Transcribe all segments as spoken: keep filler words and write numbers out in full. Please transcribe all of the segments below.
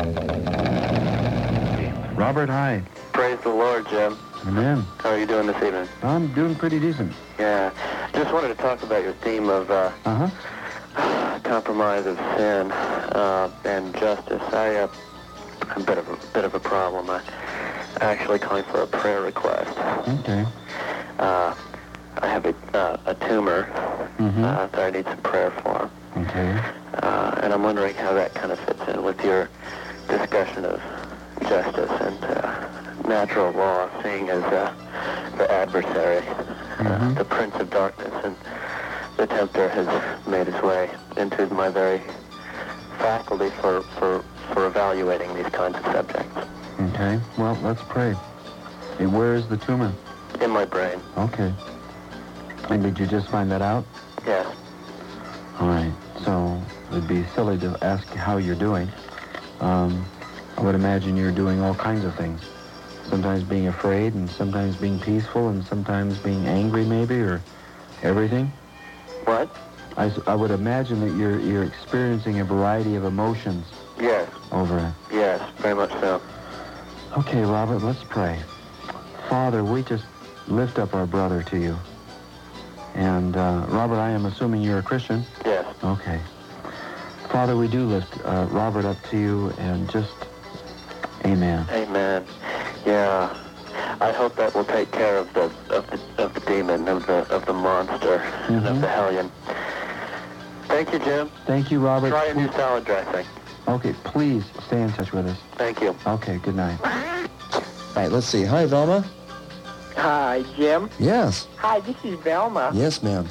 Robert, hi. Praise the Lord, Jim. Amen. How are you doing this evening? I'm doing pretty decent. Yeah. Just wanted to talk about your theme of uh, Uh-huh. compromise of sin uh, and justice. I uh, a bit of a bit of a problem. I actually calling for a prayer request. Okay. Uh, I have a, uh, a tumor Mm-hmm. uh, that I need some prayer for. Okay. Uh, and I'm wondering how that kind of fits in with your discussion of justice and uh, natural law, seeing as uh, the adversary, uh, Mhm. the prince of darkness, and the tempter has made his way into my very faculty for, for, for evaluating these kinds of subjects. Okay. Well, let's pray. Hey, where is the tumor? In my brain, Okay. And did you just find that out? yes. All right. So it'd be silly to ask how you're doing. Um, I would imagine you're doing all kinds of things. Sometimes being afraid, and sometimes being peaceful, and sometimes being angry, maybe, or everything. What? I, s- I would imagine that you're you're experiencing a variety of emotions Yes, over it. yes, very much so. Okay, Robert, let's pray. Father, we just lift up our brother to you. And, uh, Robert, I am assuming you're a Christian? Yes. Okay. Father, we do lift uh, Robert up to you and just, amen. Amen. Yeah. I hope that will take care of the of the of the demon, of the of the monster, and of Mhm. the hellion. Thank you, Jim. Thank you, Robert. Try a new salad dressing. Okay, please stay in touch with us. Thank you. Okay, good night. All right, let's see. Hi, Velma. Hi, Jim. Yes. Hi, this is Velma. Yes, ma'am.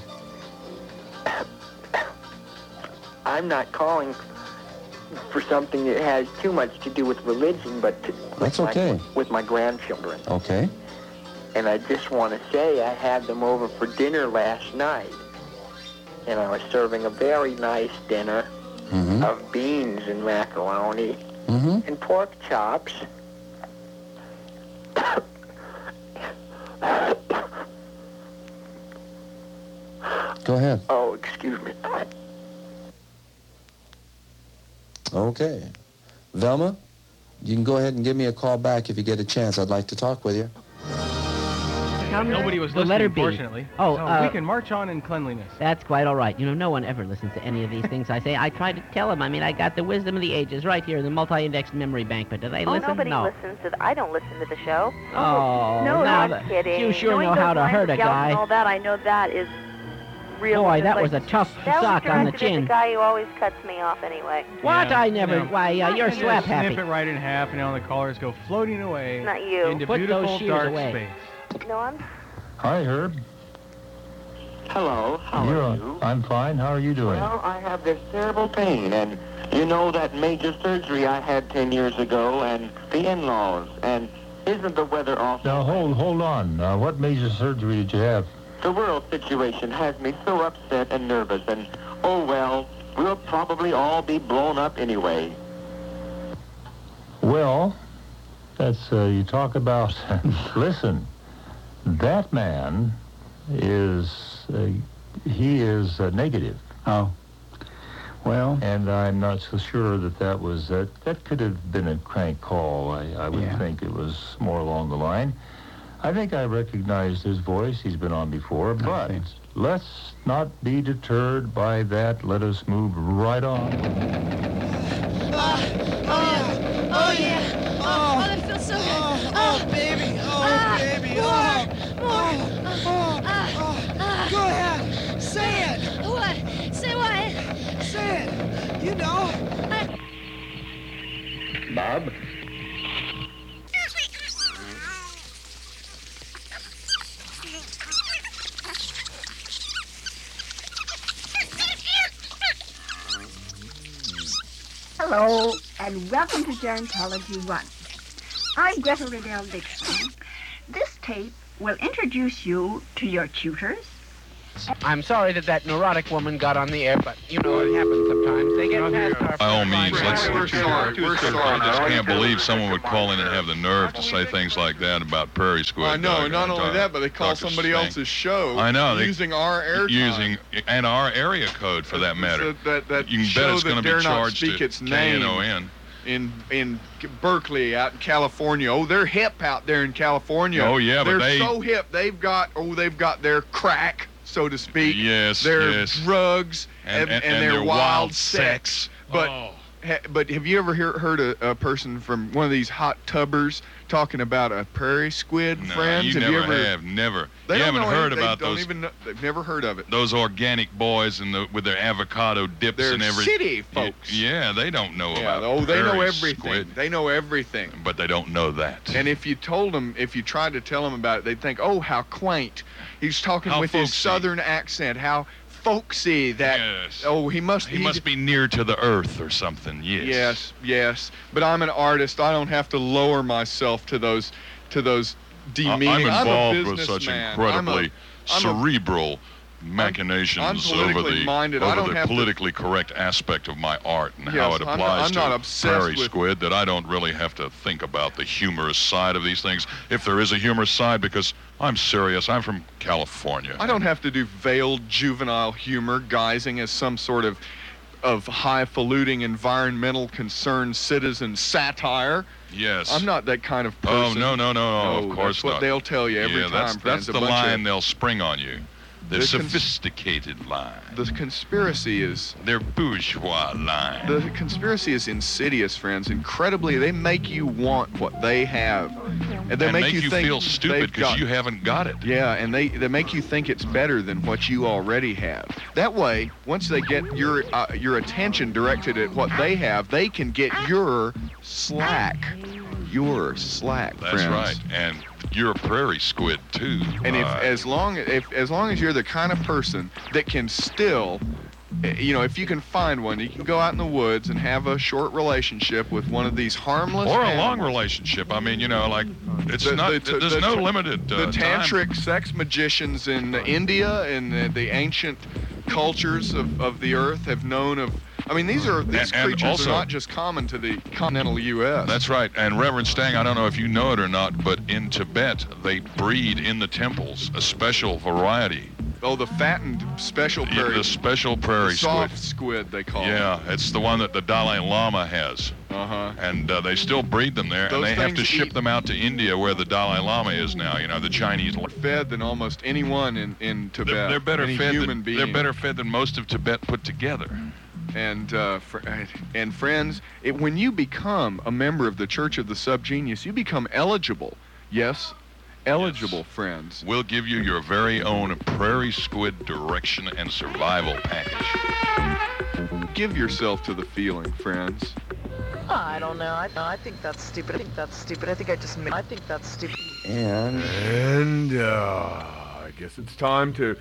I'm not calling for something that has too much to do with religion, but to, That's with okay. My, with my grandchildren. Okay. And I just want to say I had them over for dinner last night. And I was serving a very nice dinner Mm-hmm. of beans and macaroni Mm-hmm. and pork chops. Go ahead. Oh, excuse me. Okay. Velma, you can go ahead and give me a call back if you get a chance. I'd like to talk with you. Nobody was The listening, letter B. fortunately. Oh, so uh, we can march on in cleanliness. That's quite all right. You know, no one ever listens to any of these things I say. I try to tell them. I mean, I got the wisdom of the ages right here in the multi-indexed memory bank, but do they Oh, listen? nobody No. listens to the, I don't listen to the show. Oh, no, now I'm that- kidding. You sure Knowing know those how to lines hurt of a yelling guy. And all that, I know that is real. Boy, just that like- was a tough that sock was on the directed at chin. the guy who always cuts me off anyway. What? Yeah, I never. you know, Why, uh, you're you just slap happy. snip it right in half, and now the colors go floating away Not you. into Put those beautiful shears dark away. space. No, I'm. Hi, Herb. Hello. How You're are on- you? I'm fine. How are you doing? Well, I have this terrible pain, and you know that major surgery I had ten years ago, and the in-laws, and isn't the weather awful? Now, hold, hold on. Uh, what major surgery did you have? The world situation has me so upset and nervous, and oh well, we'll probably all be blown up anyway. Well, that's, uh, you talk about, listen, that man is, uh, he is uh, negative. Oh. Well, And I'm not so sure that that was, that, that could have been a crank call. I, I would Yeah. think it was more along the line. I think I recognized his voice. He's been on before, but see. let's not be deterred by that. Let us move right on. Oh, yeah. Oh, that feels so good. Oh, baby. Oh, baby. Oh, more. Oh, oh. Go ahead. Say it. What? Say what? Say it. You know. Bob? Hello, and welcome to Gerontology One. I'm Greta Riddell Dixon. This tape will introduce you to your tutors. I'm sorry that that neurotic woman got on the air, but you know it happens sometimes. They get past our... By all means, let's. I just can't believe someone would call in and have the nerve to say things like that about Prairie Squid. I know, Doug, not and, only uh, that, but they call Doctor somebody Spank. else's show I know. they- using our airtime. Using, and our area code, for that matter. That, that, that You can show bet it's that going to dare be not charged speak to its K name. N O N. in in Berkeley, out in California. Oh, they're hip out there in California. Oh, yeah, but they're they- so hip. They've got oh, they've got their crack, so to speak. Yes, their yes. drugs And- and, and- and and their their wild, wild sex. sex. But Oh. ha, but have you ever hear, heard a, a person from one of these hot tubbers talking about a prairie squid, No, friends? you have never you ever? have, never. They you don't haven't know heard any- about they don't those even know, they've never heard of it. those organic boys and the, with their avocado dips They're and everything. city folks. Yeah, they don't know Yeah, about oh, they know prairie everything. squid, They know everything. but they don't know that. And if you told them, if you tried to tell them about it, they'd think, oh, how quaint. He's talking How with his folksy. southern accent. How folksy that. Yes. Oh, he must. He must be near to the earth or something. Yes. Yes, yes. But I'm an artist. I don't have to lower myself to those, to those I- demeaning. I'm involved I'm a with such businessman. incredibly I'm a- I'm a- cerebral machinations I'm over politically the minded. I over don't the have to- politically correct aspect of my art and how Yes, it I'm not- applies I'm not to obsessed prairie with- squid that I don't really have to think about the humorous side of these things, if there is a humorous side, because I'm serious. I'm from California. I don't have to do veiled juvenile humor guising as some sort of of highfalutin environmental concerned citizen satire. Yes. I'm not that kind of Oh, person. no, no, no, No, of course that's what not. they'll tell you every yeah, time, that's, friends. That's A the bunch of- line they'll spring on you. The, The cons- sophisticated line. The conspiracy is... Their bourgeois line. The conspiracy is insidious, friends. Incredibly, they make you want what they have. And they and make, make you, you think feel stupid they've because got- you haven't got it. Yeah, and they, they make you think it's better than what you already have. That way, once they get your uh, your attention directed at what they have, they can get your slack. Your slack, That's friends. right. And you're a prairie squid too. And if Uh, as long if as long as you're the kind of person that can still, eh, you know, if you can find one, you can go out in the woods and have a short relationship with one of these harmless or a animals. long relationship. I mean, you know, like it's The- not. the- there's the- no limited uh, the time. tantric sex magicians in India and the, the ancient cultures of, of the earth have known of. I mean, these are these And- and creatures also- are not just common to the continental U S That's right. And Reverend Stang, I don't know if you know it or not, but in Tibet they breed in the temples a special variety. Oh, the fattened special Yeah, prairie. the special prairie the soft squid, they call it. Yeah, it's the one that the Dalai Lama has. Uh-huh. And uh, they still breed them there, Those and they have to things ship eat- them out to India where the Dalai Lama is now, you know, the Chinese. Fed than almost anyone in, in Tibet. They're, they're better Any fed human than, being. they're better fed than most of Tibet put together. And uh, fr- and friends, it, when you become a member of the Church of the Subgenius, you become eligible. Yes, eligible, friends. We'll give you your very own prairie squid direction and survival package. Give yourself to the feeling, friends. Oh, I don't know. I, I think that's stupid. I think that's stupid. I think I just made. I think that's stupid. And and uh, I guess it's time to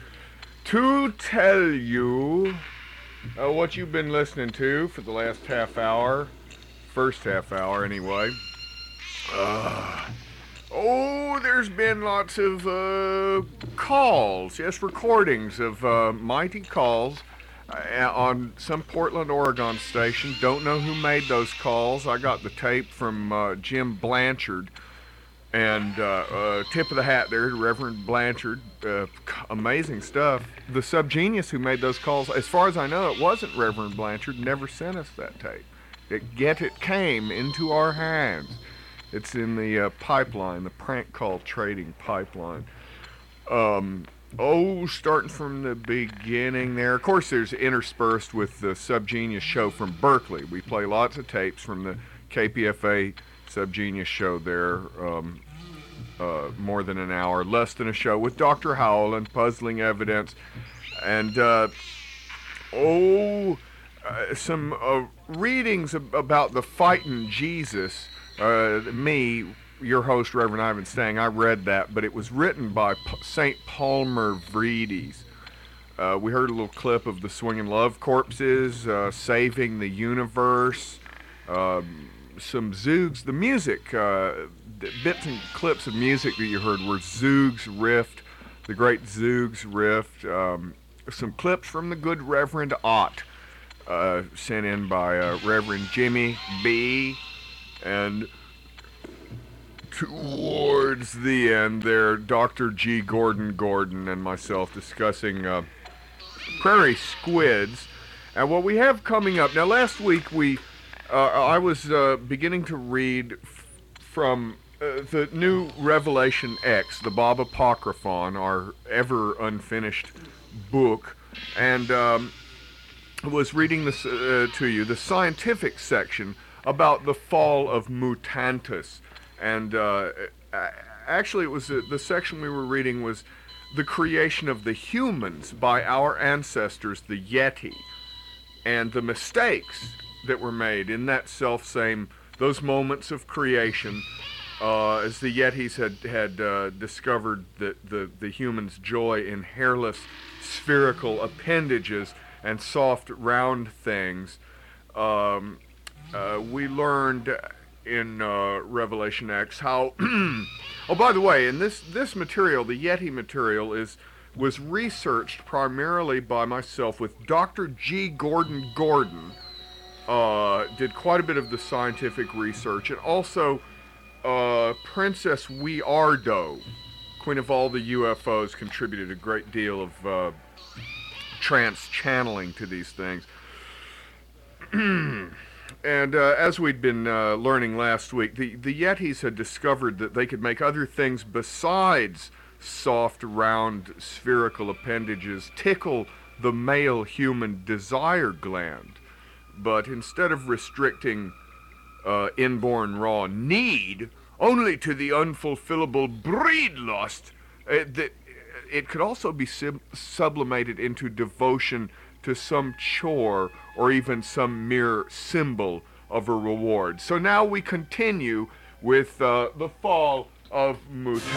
to tell you uh, what you've been listening to for the last half hour, first half hour anyway. Uh, oh, there's been lots of uh, calls, yes, recordings of uh, mighty calls uh, on some Portland, Oregon station. Don't know who made those calls. I got the tape from uh, Jim Blanchard. And uh, uh, tip of the hat there to Reverend Blanchard. Uh, amazing stuff. The Subgenius who made those calls, as far as I know, it wasn't Reverend Blanchard, never sent us that tape. It, yet it came into our hands. It's in the uh, pipeline, the prank call trading pipeline. Um, oh, starting from the beginning there. Of course, there's interspersed with the Subgenius show from Berkeley. We play lots of tapes from the K P F A Subgenius show there, um, uh, more than an hour, less than a show with Doctor Howell and Puzzling Evidence, and uh, oh, uh, some uh, readings ab- about the Fightin' Jesus. Uh, me, your host, Reverend Ivan Stang, I read that, but it was written by P- Saint Palmer Vredes. Uh, we heard a little clip of the Swingin' Love Corpses, uh, Saving the Universe, um, some Zoogs. The music, uh, the bits and clips of music that you heard were Zoogs Rift, the great Zoogs Rift. Um, some clips from the good Reverend Ott, uh, sent in by uh, Reverend Jimmy B. And towards the end there, Doctor G. Gordon Gordon and myself discussing uh, prairie squids. And what we have coming up, now last week we uh, I was uh, beginning to read f- from uh, the new Revelation X, the Bob Apocryphon, our ever unfinished book, and um, was reading this uh, to you, the scientific section about the fall of Mutantus. And uh, actually, it was uh, the section we were reading was the creation of the humans by our ancestors, the Yeti, and the mistakes that were made in that self-same, those moments of creation, uh, as the Yetis had, had uh, discovered that the, the humans' joy in hairless, spherical appendages and soft, round things. Um, uh, we learned in uh, Revelation X how... oh, by the way, in this, this material, the Yeti material, is was researched primarily by myself with Doctor G. Gordon Gordon. Uh, did quite a bit of the scientific research, and also uh, Princess Weardo, Queen of all the U F Os, contributed a great deal of uh, trans-channeling to these things. And uh, as we'd been uh, learning last week, the, the Yetis had discovered that they could make other things besides soft, round, spherical appendages tickle the male human desire gland. But instead of restricting uh, inborn raw need only to the unfulfillable breed lust, uh, that it could also be sub- sublimated into devotion to some chore or even some mere symbol of a reward. So now we continue with uh, the fall of Mutantus.